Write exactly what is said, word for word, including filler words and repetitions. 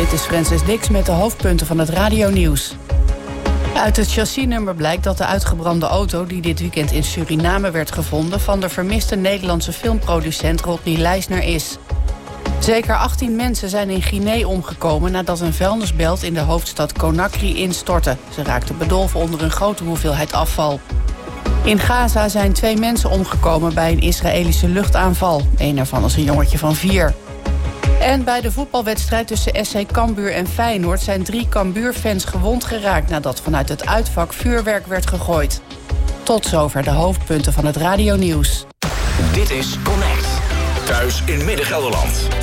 Dit is Francis Dix met de hoofdpunten van het radionieuws. Uit het chassisnummer blijkt dat de uitgebrande auto die dit weekend in Suriname werd gevonden van de vermiste Nederlandse filmproducent Rodney Leisner is. Zeker achttien mensen zijn in Guinea omgekomen nadat een vuilnisbelt in de hoofdstad Conakry instortte. Ze raakten bedolven onder een grote hoeveelheid afval. In Gaza zijn twee mensen omgekomen bij een Israëlische luchtaanval. Eén ervan is een jongetje van vier. En bij de voetbalwedstrijd tussen S C Cambuur en Feyenoord zijn drie Cambuur-fans gewond geraakt nadat vanuit het uitvak vuurwerk werd gegooid. Tot zover de hoofdpunten van het radionieuws. Dit is Connect. Thuis in Midden-Gelderland.